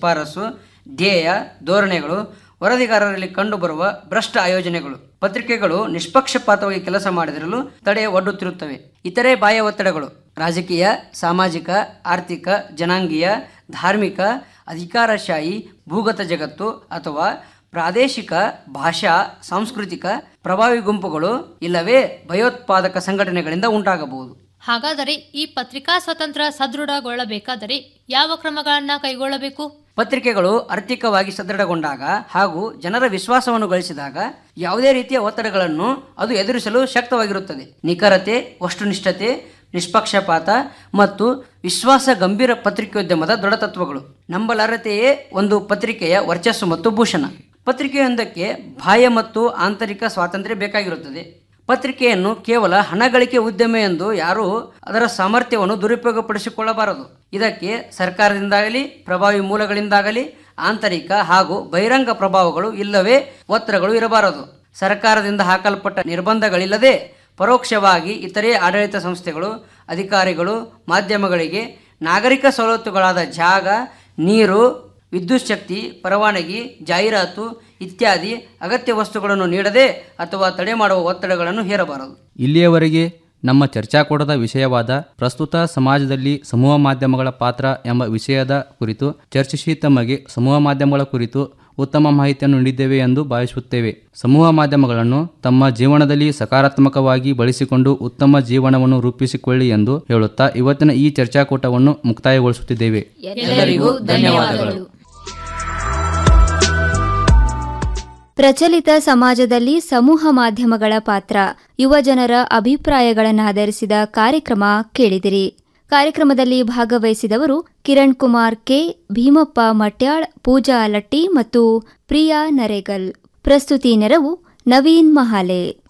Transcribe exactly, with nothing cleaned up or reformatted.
ಶಿಫಾರಸು, ಧ್ಯೇಯ, ಧೋರಣೆಗಳು, ವರದಿಗಾರರಲ್ಲಿ ಕಂಡುಬರುವ ಭ್ರಷ್ಟ ಆಯೋಜನೆಗಳು. ಪತ್ರಿಕೆಗಳು ನಿಷ್ಪಕ್ಷಪಾತವಾಗಿ ಕೆಲಸ ಮಾಡದಿರಲು ತಡೆ ಒಡ್ಡುತ್ತಿರುತ್ತವೆ. ಇತರೆ ಬಾಹ್ಯ ಒತ್ತಡಗಳು ರಾಜಕೀಯ, ಸಾಮಾಜಿಕ, ಆರ್ಥಿಕ, ಜನಾಂಗೀಯ, ಧಾರ್ಮಿಕ, ಅಧಿಕಾರಶಾಹಿ, ಭೂಗತ ಜಗತ್ತು ಅಥವಾ ಪ್ರಾದೇಶಿಕ, ಭಾಷಾ, ಸಾಂಸ್ಕೃತಿಕ ಪ್ರಭಾವಿ ಗುಂಪುಗಳು ಇಲ್ಲವೇ ಭಯೋತ್ಪಾದಕ ಸಂಘಟನೆಗಳಿಂದ ಉಂಟಾಗಬಹುದು. ಹಾಗಾದರೆ ಈ ಪತ್ರಿಕಾ ಸ್ವಾತಂತ್ರ್ಯ ಸದೃಢಗೊಳ್ಳಬೇಕಾದರೆ ಯಾವ ಕ್ರಮಗಳನ್ನು ಕೈಗೊಳ್ಳಬೇಕು? ಪತ್ರಿಕೆಗಳು ಆರ್ಥಿಕವಾಗಿ ಸದೃಢಗೊಂಡಾಗ ಹಾಗೂ ಜನರ ವಿಶ್ವಾಸವನ್ನು ಗಳಿಸಿದಾಗ ಯಾವುದೇ ರೀತಿಯ ಒತ್ತಡಗಳನ್ನು ಅದು ಎದುರಿಸಲು ಶಕ್ತವಾಗಿರುತ್ತದೆ. ನಿಖರತೆ, ವಸ್ತುನಿಷ್ಠತೆ, ನಿಷ್ಪಕ್ಷಪಾತ ಮತ್ತು ವಿಶ್ವಾಸ ಗಂಭೀರ ಪತ್ರಿಕೋದ್ಯಮದ ದೃಢತತ್ವಗಳು. ನಂಬಲಾರತೆಯೇ ಒಂದು ಪತ್ರಿಕೆಯ ವರ್ಚಸ್ಸು ಮತ್ತು ಭೂಷಣ. ಪತ್ರಿಕೆಯೊಂದಕ್ಕೆ ಬಾಹ್ಯ ಮತ್ತು ಆಂತರಿಕ ಸ್ವಾತಂತ್ರ್ಯ ಬೇಕಾಗಿರುತ್ತದೆ. ಪತ್ರಿಕೆಯನ್ನು ಕೇವಲ ಹಣ ಗಳಿಕೆ ಉದ್ಯಮ ಎಂದು ಯಾರೂ ಅದರ ಸಾಮರ್ಥ್ಯವನ್ನು ದುರುಪಯೋಗಪಡಿಸಿಕೊಳ್ಳಬಾರದು. ಇದಕ್ಕೆ ಸರ್ಕಾರದಿಂದಾಗಲಿ ಪ್ರಭಾವಿ ಮೂಲಗಳಿಂದಾಗಲಿ ಆಂತರಿಕ ಹಾಗೂ ಬಹಿರಂಗ ಪ್ರಭಾವಗಳು ಇಲ್ಲವೇ ಒತ್ತಡಗಳು ಇರಬಾರದು. ಸರ್ಕಾರದಿಂದ ಹಾಕಲ್ಪಟ್ಟ ನಿರ್ಬಂಧಗಳಿಲ್ಲದೆ ಪರೋಕ್ಷವಾಗಿ ಇತರೆ ಆಡಳಿತ ಸಂಸ್ಥೆಗಳು, ಅಧಿಕಾರಿಗಳು, ಮಾಧ್ಯಮಗಳಿಗೆ ನಾಗರಿಕ ಸವಲತ್ತುಗಳಾದ ಜಾಗ, ನೀರು, ವಿದ್ಯುತ್ ಶಕ್ತಿ, ಪರವಾನಗಿ, ಜಾಹೀರಾತು ಇತ್ಯಾದಿ ಅಗತ್ಯ ವಸ್ತುಗಳನ್ನು ನೀಡದೆ ಅಥವಾ ತಡೆ ಮಾಡುವ ಒತ್ತಡಗಳನ್ನು ಹೇರಬಾರದು. ಇಲ್ಲಿಯವರೆಗೆ ನಮ್ಮ ಚರ್ಚಾಕೂಟದ ವಿಷಯವಾದ ಪ್ರಸ್ತುತ ಸಮಾಜದಲ್ಲಿ ಸಮೂಹ ಮಾಧ್ಯಮಗಳ ಪಾತ್ರ ಎಂಬ ವಿಷಯದ ಕುರಿತು ಚರ್ಚಿಸಿ ತಮಗೆ ಸಮೂಹ ಮಾಧ್ಯಮಗಳ ಕುರಿತು ಉತ್ತಮ ಮಾಹಿತಿಯನ್ನು ನೀಡಿದ್ದೇವೆ ಎಂದು ಭಾವಿಸುತ್ತೇವೆ. ಸಮೂಹ ಮಾಧ್ಯಮಗಳನ್ನು ತಮ್ಮ ಜೀವನದಲ್ಲಿ ಸಕಾರಾತ್ಮಕವಾಗಿ ಬಳಸಿಕೊಂಡು ಉತ್ತಮ ಜೀವನವನ್ನು ರೂಪಿಸಿಕೊಳ್ಳಿ ಎಂದು ಹೇಳುತ್ತಾ ಇವತ್ತಿನ ಈ ಚರ್ಚಾಕೂಟವನ್ನು ಮುಕ್ತಾಯಗೊಳಿಸುತ್ತಿದ್ದೇವೆ. ಎಲ್ಲರಿಗೂ ಧನ್ಯವಾದಗಳು. ಪ್ರಚಲಿತ ಸಮಾಜದಲ್ಲಿ ಸಮೂಹ ಮಾಧ್ಯಮಗಳ ಪಾತ್ರ, ಯುವಜನರ ಅಭಿಪ್ರಾಯಗಳನ್ನಾಧರಿಸಿದ ಕಾರ್ಯಕ್ರಮ ಕೇಳಿದಿರಿ. ಕಾರ್ಯಕ್ರಮದಲ್ಲಿ ಭಾಗವಹಿಸಿದವರು ಕಿರಣ್ ಕುಮಾರ್ ಕೆ, ಭೀಮಪ್ಪ ಮಟ್ಯಾಳ್, ಪೂಜಾ ಲಟ್ಟಿ ಮತ್ತು ಪ್ರಿಯಾ ನರೇಗಲ್. ಪ್ರಸ್ತುತಿ ನೆರವು ನವೀನ್ ಮಹಾಲೆ.